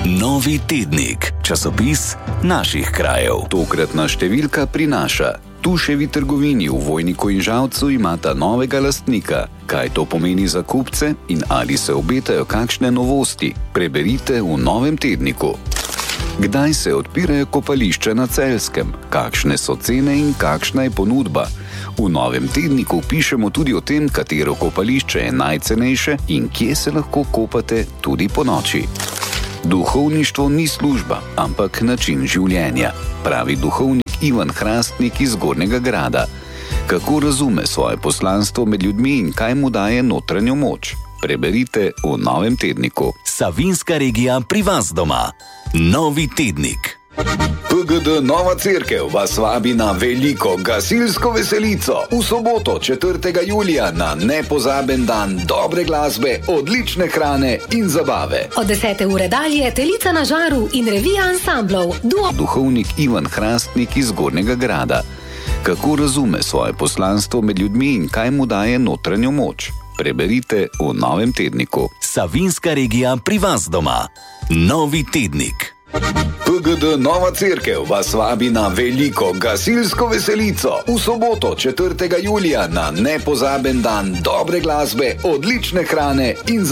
Novi tednik, časopis naših krajev. Tokratna številka prinaša: Tuševi trgovini v Vojniku in Žalcu imata novega lastnika. Kaj to pomeni za kupce in ali se obetajo kakšne novosti? Preberite v novem tedniku. Kdaj se odpirajo kopališča na Celjskem? Kakšne so cene in kakšna je ponudba? V novem tedniku pišemo tudi o tem, katero kopališče je najcenejše in kje se lahko kopate tudi po noči. Duhovništvo ni služba, ampak način življenja, pravi duhovnik Ivan Hrastnik iz Gornjega Grada. Kako razume svoje poslanstvo med ljudmi in kaj mu daje notranjo moč? Preberite v novem tedniku. Savinjska regija pri vas doma. Novi tednik. PGD Nova Cerkev vas vabi na veliko gasilsko veselico v soboto 4. julija na nepozaben dan dobre glasbe, odlične hrane in zabave. Od 10. ure dalje Telica na žaru in revija ansamblov. Duhovnik Ivan Hrastnik iz Gornjega Grada. Kako razume svoje poslanstvo med ljudmi in kaj mu daje notranjo moč? Preberite v novem tedniku. Savinjska regija pri vas doma. Novi tednik. PGD Nova Cerkev vas vabi na veliko gasilsko veselico v soboto 4. julija na nepozaben dan dobre glasbe, odlične hrane in